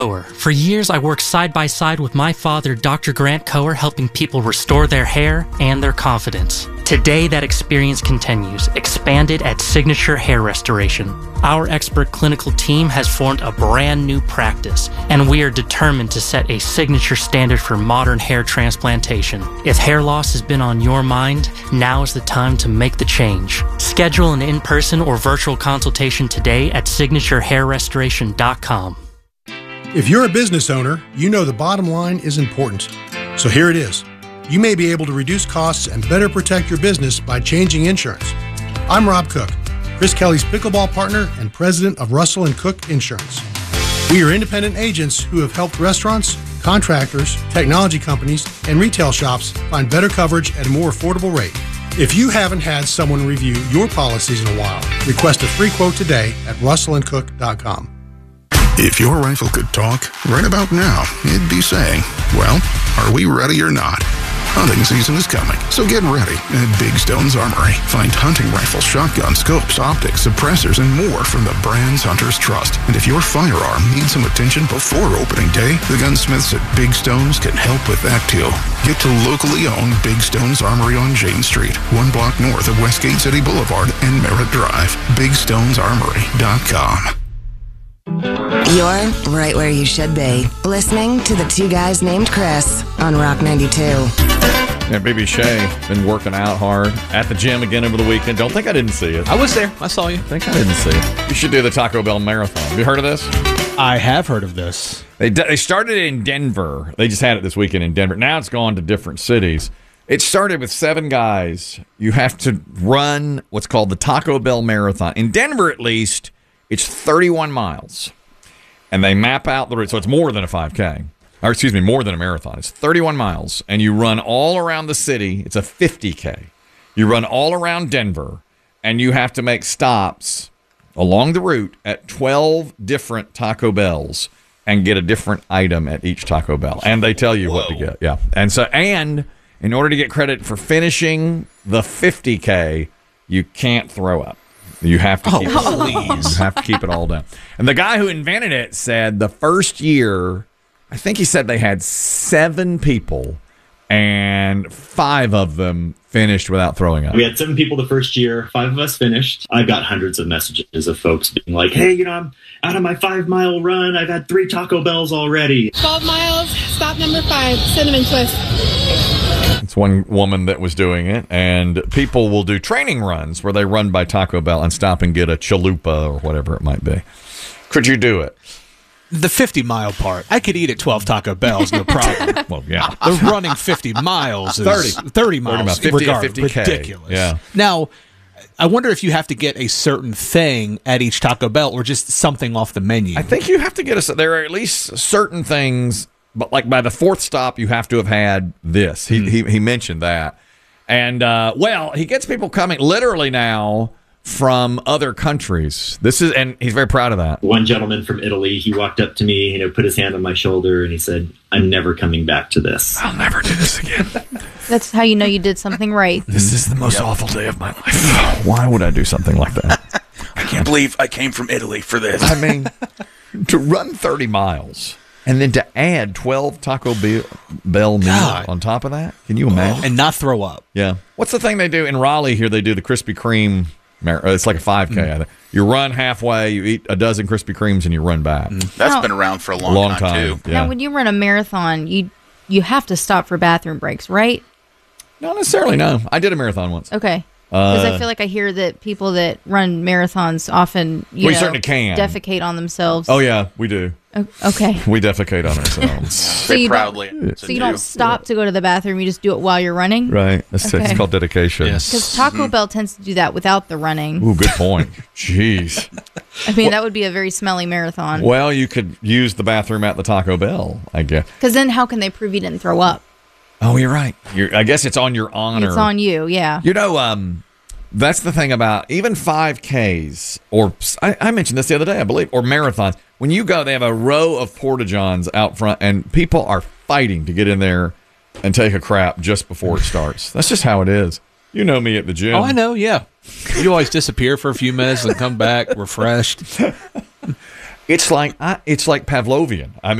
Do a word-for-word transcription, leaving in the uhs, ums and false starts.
For years, I worked side by side with my father, Doctor Grant Coher, helping people restore their hair and their confidence. Today, that experience continues, expanded at Signature Hair Restoration. Our expert clinical team has formed a brand new practice, and we are determined to set a signature standard for modern hair transplantation. If hair loss has been on your mind, now is the time to make the change. Schedule an in-person or virtual consultation today at signature hair restoration dot com. If you're a business owner, you know the bottom line is important. So here it is. You may be able to reduce costs and better protect your business by changing insurance. I'm Rob Cook, Chris Kelly's pickleball partner and president of Russell and Cook Insurance. We are independent agents who have helped restaurants, contractors, technology companies, and retail shops find better coverage at a more affordable rate. If you haven't had someone review your policies in a while, request a free quote today at russell and cook dot com. If your rifle could talk, right about now, it'd be saying, well, are we ready or not? Hunting season is coming, so get ready at Big Stone's Armory. Find hunting rifles, shotguns, scopes, optics, suppressors, and more from the brands hunters trust. And if your firearm needs some attention before opening day, the gunsmiths at Big Stone's can help with that too. Get to locally owned Big Stone's Armory on Jane Street, one block north of Westgate City Boulevard and Merritt Drive. big stones armory dot com. You're right where you should be, listening to the Two Guys Named Chris on Rock ninety-two. Yeah, Baby Shay been working out hard at the gym again over the weekend. Don't think I didn't see it. I was there. I saw you. Think I didn't see it. You should do the Taco Bell Marathon. Have you heard of this? I have heard of this. They they started it in Denver. They just had it this weekend in Denver. Now it's gone to different cities. It started with seven guys. You have to run what's called the Taco Bell Marathon. In Denver, at least, it's thirty-one miles. And they map out the route. So it's more than a five K. Or excuse me, more than a marathon. It's thirty-one miles. And you run all around the city. It's a fifty K. You run all around Denver. And you have to make stops along the route at twelve different Taco Bells and get a different item at each Taco Bell. And they tell you Whoa. what to get. Yeah. And so, and in order to get credit for finishing the fifty K, you can't throw up. You have to keep oh, it. Please. You have to keep it all down. And the guy who invented it said the first year, I think he said they had seven people, and five of them finished without throwing up. We had seven people the first year. Five of us finished. I've got hundreds of messages of folks being like, hey, you know, I'm out of my five-mile run. I've had three Taco Bells already. twelve miles, stop number five, Cinnamon Twist. It's one woman that was doing it, and people will do training runs where they run by Taco Bell and stop and get a chalupa or whatever it might be. Could you do it? The fifty-mile part, I could eat at twelve Taco Bells, no problem. Well, yeah. The running fifty miles is thirty. thirty miles. thirty miles. fifty, fifty K. Ridiculous. Yeah. Now, I wonder if you have to get a certain thing at each Taco Bell or just something off the menu. I think you have to get a. There are at least certain things, but like by the fourth stop, you have to have had this. He mm. he, he mentioned that. And, uh, well, he gets people coming literally now from other countries. This is, and he's very proud of that. One gentleman from Italy, he walked up to me, you know, put his hand on my shoulder, and he said, I'm never coming back to this. I'll never do this again. That's how you know you did something right. This is the most yep. awful day of my life. Why would I do something like that? I can't believe I came from Italy for this. I mean, to run thirty miles and then to add twelve Taco Bell meals God. on top of that? Can you imagine? And not throw up. Yeah. What's the thing they do in Raleigh here? They do the Krispy Kreme. It's like a five K. Mm. I think. You run halfway, you eat a dozen Krispy Kremes, and you run back. Mm. That's now, been around for a long, long time, time, too. Yeah. Now, when you run a marathon, you you have to stop for bathroom breaks, right? Not necessarily, no. I did a marathon once. Okay. Because uh, I feel like I hear that people that run marathons often, you we know, certainly can. defecate on themselves. Oh, yeah, we do. O- okay. We defecate on ourselves. so you proudly. Don't, so you don't stop to go to the bathroom. You just do it while you're running? Right. That's okay. It's called dedication. Yes. Because Taco mm-hmm. Bell tends to do that without the running. Ooh, good point. Jeez. I mean, well, that would be a very smelly marathon. Well, you could use the bathroom at the Taco Bell, I guess. Because then how can they prove you didn't throw up? Oh, you're right. You're, I guess it's on your honor. It's on you, yeah. You know, um, that's the thing about even five Ks, or I, I mentioned this the other day, I believe, or marathons. When you go, they have a row of porta-johns out front, and people are fighting to get in there and take a crap just before it starts. That's just how it is. You know me at the gym. Oh, I know, yeah. You always disappear for a few minutes and come back refreshed. It's like I, it's like Pavlovian. I